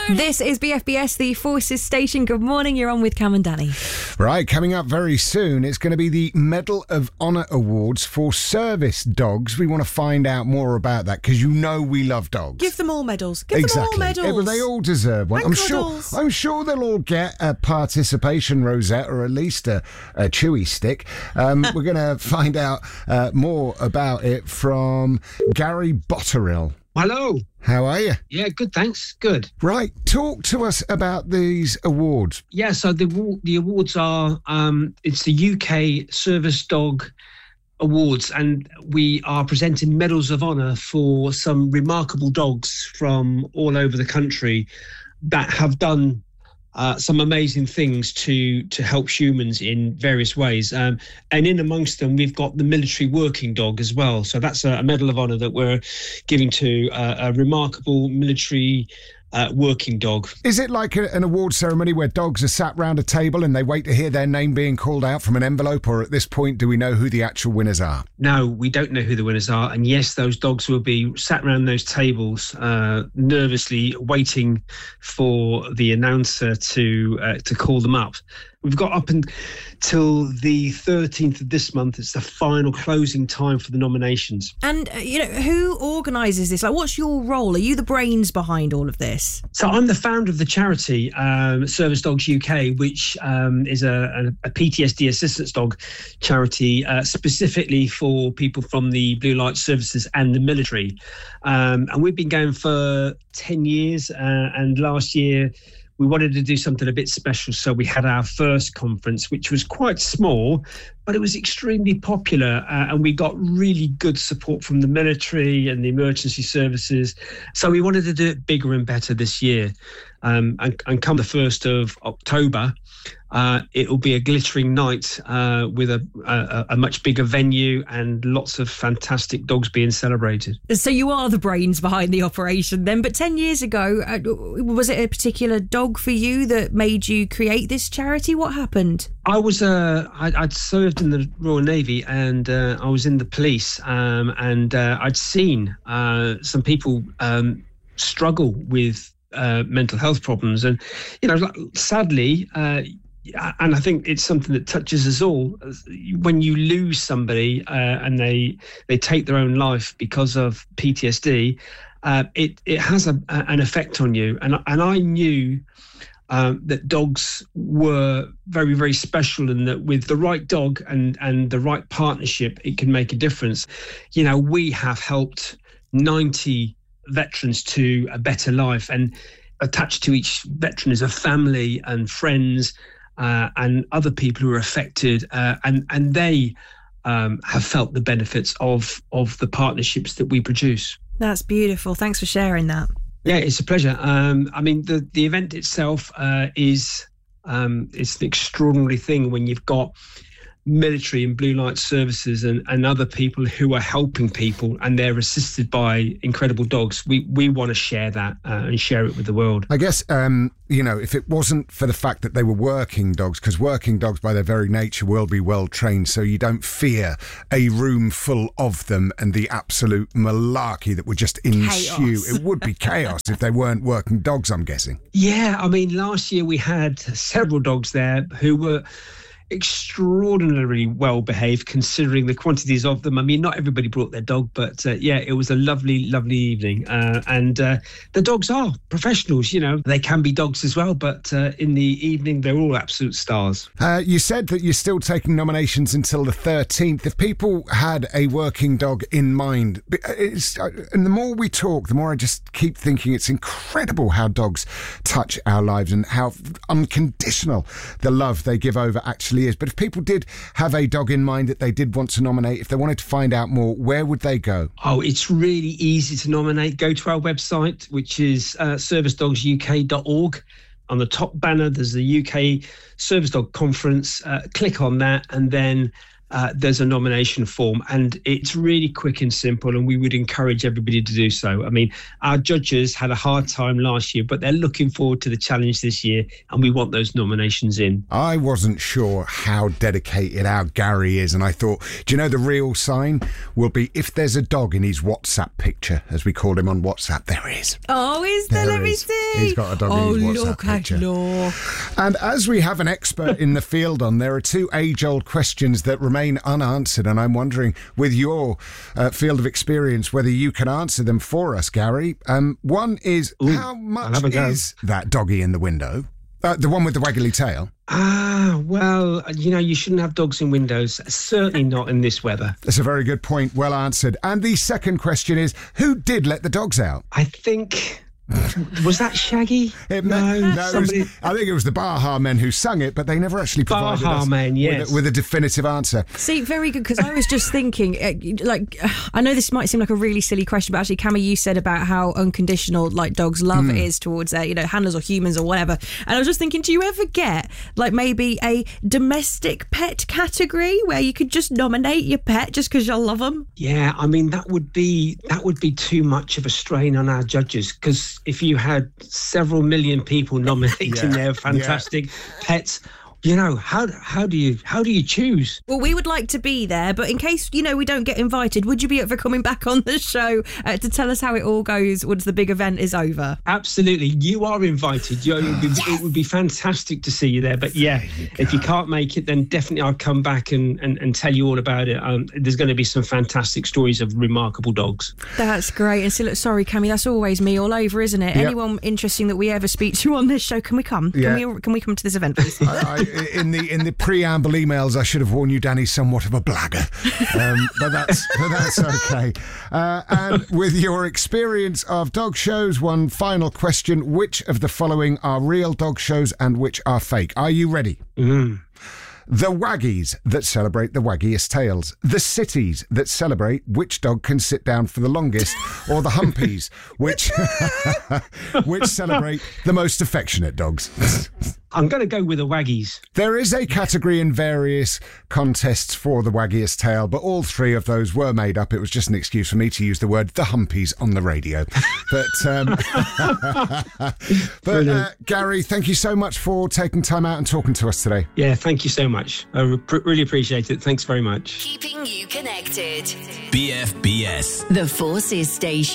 This is BFBS, the Forces Station. Good morning, you're on with Cam and Danny. Right, coming up very soon, it's going to be the Medal of Honor Awards for service dogs. We want to find out more about that because you know we love dogs. Give them all medals. Give them all medals. They all deserve one. I'm sure they'll all get a participation rosette or at least a chewy stick. We're going to find out more about it from Gary Botterill. Hello. How are you? Yeah, good, thanks. Good. Right, talk to us about these awards. Yeah, so the awards are, it's the UK Service Dog Awards, and we are presenting medals of honour for some remarkable dogs from all over the country that have done some amazing things to help humans in various ways. And in amongst them, we've got the military working dog as well. So that's a medal of honour that we're giving to a remarkable military working dog. Is it like an award ceremony where dogs are sat round a table and they wait to hear their name being called out from an envelope, or at this point do we know who the actual winners are? No, we don't know who the winners are, and yes, those dogs will be sat around those tables nervously waiting for the announcer to call them up. We've got up until the 13th of this month. It's the final closing time for the nominations. And, who organises this? Like, what's your role? Are you the brains behind all of this? So I'm the founder of the charity, Service Dogs UK, which is a PTSD assistance dog charity specifically for people from the Blue Light Services and the military. And we've been going for 10 years. And last year, we wanted to do something a bit special, so we had our first conference, which was quite small, but it was extremely popular, and we got really good support from the military and the emergency services. So we wanted to do it bigger and better this year. And come the 1st of October, it will be a glittering night with a much bigger venue and lots of fantastic dogs being celebrated. So you are the brains behind the operation then. But 10 years ago, was it a particular dog for you that made you create this charity? What happened? I'd served in the Royal Navy, and I was in the police, and I'd seen some people struggle with mental health problems, and sadly, and I think it's something that touches us all. When you lose somebody and they take their own life because of PTSD, it has an effect on you. And I knew that dogs were very, very special, and that with the right dog and the right partnership, it can make a difference. We have helped 90 veterans to a better life, and attached to each veteran is a family and friends and other people who are affected, and they have felt the benefits of the partnerships that we produce. That's beautiful. Thanks for sharing that. Yeah, it's a pleasure. The event itself is it's an extraordinary thing when you've got military and blue light services and other people who are helping people, and they're assisted by incredible dogs. We want to share that and share it with the world. I guess, if it wasn't for the fact that they were working dogs, because working dogs by their very nature will be well trained, so you don't fear a room full of them and the absolute malarkey that would just ensue. Chaos. It would be chaos if they weren't working dogs, I'm guessing. Yeah, last year we had several dogs there who were extraordinarily well behaved considering the quantities of them. Not everybody brought their dog, but it was a lovely evening, and the dogs are professionals. They can be dogs as well, but in the evening they're all absolute stars. You said that you're still taking nominations until the 13th. If people had a working dog in mind, and the more we talk, the more I just keep thinking it's incredible how dogs touch our lives and how unconditional the love they give over actually is. But if people did have a dog in mind that they did want to nominate, if they wanted to find out more, where would they go? Oh, it's really easy to nominate. Go to our website, which is servicedogsuk.org. On the top banner, there's the UK Service Dog Conference. Click on that, and then there's a nomination form, and it's really quick and simple, and we would encourage everybody to do so. Our judges had a hard time last year, but they're looking forward to the challenge this year, and we want those nominations in. I wasn't sure how dedicated our Gary is, and I thought, do you know the real sign will be if there's a dog in his WhatsApp picture, as we call him on WhatsApp? There is. Oh, is there? Let me see. He's got a dog in his WhatsApp look at picture. Law. And as we have an expert in the field on, there are two age-old questions that remain unanswered, and I'm wondering, with your field of experience, whether you can answer them for us, Gary. One is, how much is that doggy in the window? The one with the waggly tail? Well, you shouldn't have dogs in windows. Certainly not in this weather. That's a very good point. Well answered. And the second question is, who did let the dogs out? I think... Was that Shaggy? No, somebody... I think it was the Baha Men who sung it, but they never actually provided Baha us Men, yes. with a definitive answer. See, very good, because I was just thinking, I know this might seem like a really silly question, but actually, Cammy, you said about how unconditional dogs' love is towards their handlers or humans or whatever, and I was just thinking, do you ever get maybe a domestic pet category where you could just nominate your pet just because you love them? Yeah, I mean that would be too much of a strain on our judges, because if you had several million people nominating their fantastic pets, how do you choose? Well, we would like to be there, but in case we don't get invited, would you be up for coming back on the show to tell us how it all goes once the big event is over? Absolutely, you are invited. It would be fantastic to see you there. But if you can't make it, then definitely I'll come back and tell you all about it. There's going to be some fantastic stories of remarkable dogs. That's great. And so, look, sorry, Cammy, that's always me all over, isn't it? Yep. Anyone interesting that we ever speak to on this show, can we come? Can we come to this event, please? In the preamble emails, I should have warned you, Danny's somewhat of a blagger, but that's okay. And with your experience of dog shows, one final question: which of the following are real dog shows and which are fake? Are you ready? The Waggies that celebrate the waggiest tails, the Cities that celebrate which dog can sit down for the longest, or the Humpies which celebrate the most affectionate dogs. I'm going to go with the Waggies. There is a category in various contests for the waggiest tail, but all three of those were made up. It was just an excuse for me to use the word the Humpies on the radio. But Gary, thank you so much for taking time out and talking to us today. Yeah, thank you so much. I really appreciate it. Thanks very much. Keeping you connected. BFBS. The Forces Station.